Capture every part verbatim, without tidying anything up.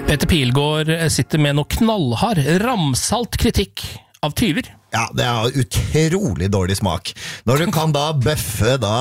Petter Pilgaard sitter med noe knallhard, ramsalt kritikk av tyver. Ja, det er utrolig dårlig smak. Når du kan da bøffe da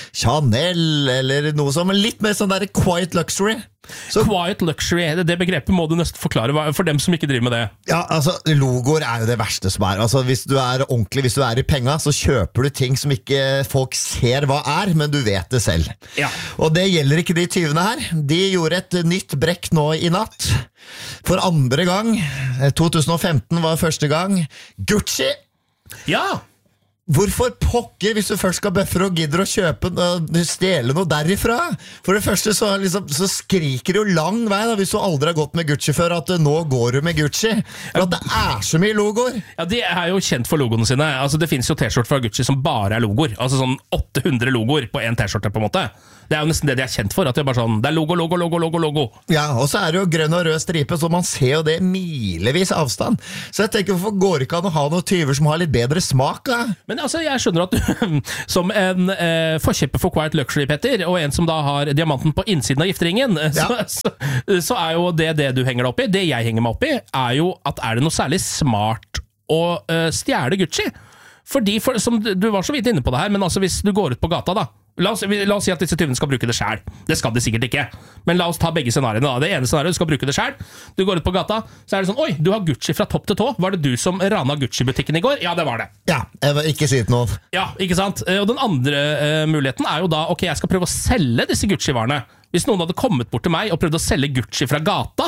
Chanel eller noe som er litt mer sånn der quiet luxury. Så, quiet luxury, det begrepet må du nesten forklare for dem som ikke driver med det. Ja, altså, logoer er jo det verste som er. Altså, hvis du er ordentlig, hvis du er i penga, så kjøper du ting som ikke folk ser hva er, men du vet det selv. Ja. Og det gjelder ikke de tyvene her. De gjorde et nytt brekk nå i natt. For andre gang, tjue femten var første gang, Gucci! Ja! Hvorfor pokker, hvis du først skal bøffe og gidder å kjøpe og stjele noe derifra? For det første så, liksom, så skriker du lang vei da, hvis du aldri har gått med Gucci før, at nå går du med Gucci. For at det er så mye logoer. Ja, de er jo kjent for logoene sine. Altså, det finnes jo t-skjort fra Gucci som bare er logoer. Altså sånn åtte hundre logoer på en t-skjorte på en måte. Det er jo nesten det de er kjent for, at det er bare sånn, det er logo, logo, logo, logo, logo. Ja, og så er det jo grønn og rød stripe, så man ser jo det milevis avstand. Så jeg tenker, hvorfor går det ikke an å ha noen tyver som har litt bedre smak, da? Men altså, jeg skjønner at du, som en eh, forkjepper for quiet luxury, Petter, og en som da har diamanten på innsiden av gifteringen, ja. så, så, så er jo det det du henger deg opp i. Det jeg henger meg opp i, er jo at er det noe særlig smart å uh, stjele Gucci? Fordi, for, som du var så vidt inne på det her, men altså hvis du går ut på gata da, La oss, la oss si at disse tyvene skal bruke det selv. Det skal de sikkert ikke. Men la oss ta begge scenariene da. Det ene scenariet, du skal bruke det selv. Du går ut på gata, så er det sånn, oi, du har Gucci fra topp til tå. Var det du som rana Gucci-butikken i går? Ja, det var det. Ja, jeg vil ikke si det noe. Ja, ikke sant? Og den andre uh, muligheten er jo da, ok, jeg skal prøve å selge disse Gucci-varene. Hvis noen hadde kommet bort til meg og prøvd å selge Gucci fra gata,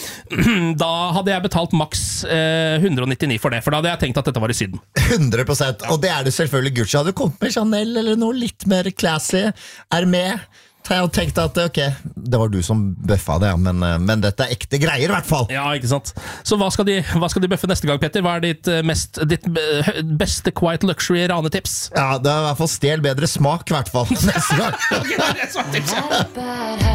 da hadde jeg betalt maks eh, hundre og nittini for det, for da hadde jeg tenkt at dette var i Syden. hundre prosent, og det er det selvfølgelig. Gucci hadde kommet med Chanel eller noe litt mer classy, er med. Jeg hadde tenkt at ok, det var du som bøffa det, men, men dette er ekte greier i hvert fall. Ja, ikke sant. Så hva skal de, hva skal de bøffe neste gang, Petter? Hva er ditt, mest, ditt beste quiet luxury ranetips? Ja, det er i hvert fall stel bedre smak i hvert fall neste gang. Ok, det er det som er tipset.